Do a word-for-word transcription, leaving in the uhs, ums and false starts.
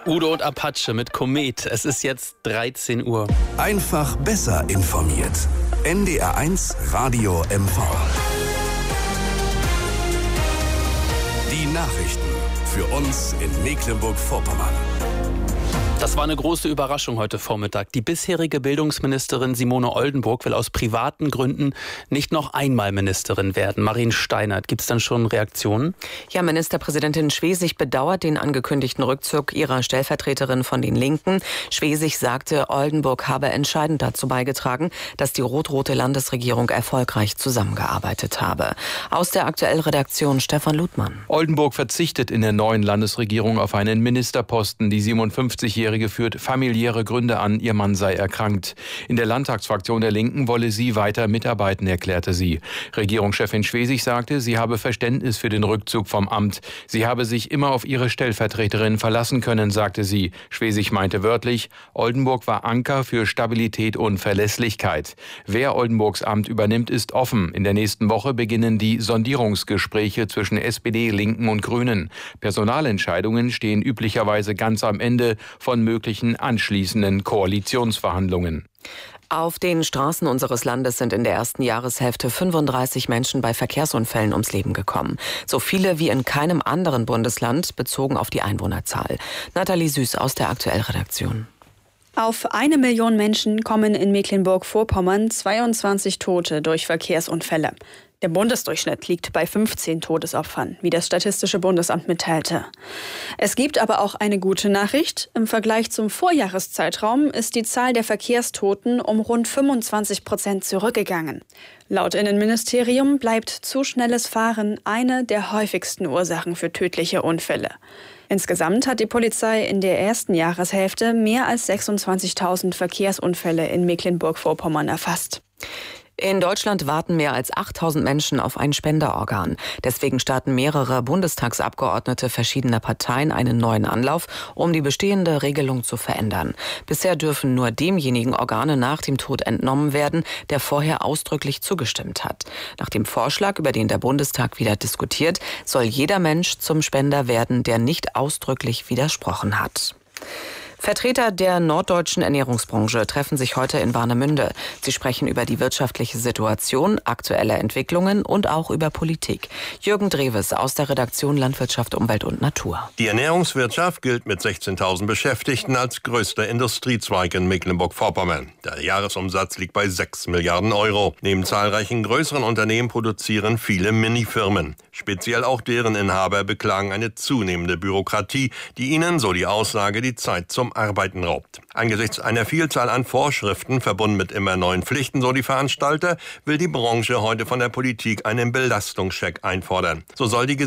Udo und Apache mit Komet. Es ist jetzt dreizehn Uhr. Einfach besser informiert. N D R eins Radio M V. Die Nachrichten für uns in Mecklenburg-Vorpommern. Das war eine große Überraschung heute Vormittag. Die bisherige Bildungsministerin Simone Oldenburg will aus privaten Gründen nicht noch einmal Ministerin werden. Marien Steinert, gibt es dann schon Reaktionen? Ja, Ministerpräsidentin Schwesig bedauert den angekündigten Rückzug ihrer Stellvertreterin von den Linken. Schwesig sagte, Oldenburg habe entscheidend dazu beigetragen, dass die rot-rote Landesregierung erfolgreich zusammengearbeitet habe. Aus der Aktuell-Redaktion Stefan Ludmann. Oldenburg verzichtet in der neuen Landesregierung auf einen Ministerposten. Die siebenundfünfzigjährige führt familiäre Gründe an, ihr Mann sei erkrankt. In der Landtagsfraktion der Linken wolle sie weiter mitarbeiten, erklärte sie. Regierungschefin Schwesig sagte, sie habe Verständnis für den Rückzug vom Amt. Sie habe sich immer auf ihre Stellvertreterin verlassen können, sagte sie. Schwesig meinte wörtlich, Oldenburg war Anker für Stabilität und Verlässlichkeit. Wer Oldenburgs Amt übernimmt, ist offen. In der nächsten Woche beginnen die Sondierungsgespräche zwischen S P D, Linken und Grünen. Personalentscheidungen stehen üblicherweise ganz am Ende von möglichen anschließenden Koalitionsverhandlungen. Auf den Straßen unseres Landes sind in der ersten Jahreshälfte fünfunddreißig Menschen bei Verkehrsunfällen ums Leben gekommen. So viele wie in keinem anderen Bundesland bezogen auf die Einwohnerzahl. Nathalie Süß aus der Aktuell-Redaktion. Auf eine Million Menschen kommen in Mecklenburg-Vorpommern zweiundzwanzig Tote durch Verkehrsunfälle. Der Bundesdurchschnitt liegt bei fünfzehn Todesopfern, wie das Statistische Bundesamt mitteilte. Es gibt aber auch eine gute Nachricht. Im Vergleich zum Vorjahreszeitraum ist die Zahl der Verkehrstoten um rund fünfundzwanzig Prozent zurückgegangen. Laut Innenministerium bleibt zu schnelles Fahren eine der häufigsten Ursachen für tödliche Unfälle. Insgesamt hat die Polizei in der ersten Jahreshälfte mehr als sechsundzwanzigtausend Verkehrsunfälle in Mecklenburg-Vorpommern erfasst. In Deutschland warten mehr als achttausend Menschen auf ein Spenderorgan. Deswegen starten mehrere Bundestagsabgeordnete verschiedener Parteien einen neuen Anlauf, um die bestehende Regelung zu verändern. Bisher dürfen nur demjenigen Organe nach dem Tod entnommen werden, der vorher ausdrücklich zugestimmt hat. Nach dem Vorschlag, über den der Bundestag wieder diskutiert, soll jeder Mensch zum Spender werden, der nicht ausdrücklich widersprochen hat. Vertreter der norddeutschen Ernährungsbranche treffen sich heute in Warnemünde. Sie sprechen über die wirtschaftliche Situation, aktuelle Entwicklungen und auch über Politik. Jürgen Drewes aus der Redaktion Landwirtschaft, Umwelt und Natur. Die Ernährungswirtschaft gilt mit sechzehntausend Beschäftigten als größter Industriezweig in Mecklenburg-Vorpommern. Der Jahresumsatz liegt bei sechs Milliarden Euro. Neben zahlreichen größeren Unternehmen produzieren viele Minifirmen. Speziell auch deren Inhaber beklagen eine zunehmende Bürokratie, die ihnen, so die Aussage, die Zeit zum Arbeiten raubt. Angesichts einer Vielzahl an Vorschriften, verbunden mit immer neuen Pflichten, so die Veranstalter, will die Branche heute von der Politik einen Belastungscheck einfordern. So soll die